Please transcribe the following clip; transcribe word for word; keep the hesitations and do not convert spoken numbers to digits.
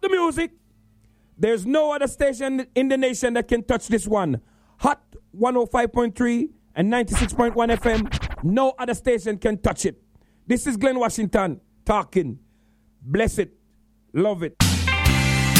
the music. There's no other station in the nation that can touch this one. Hot one oh five point three and ninety-six point one F M. No other station can touch it. This is Glenn Washington talking. Bless it. Love it.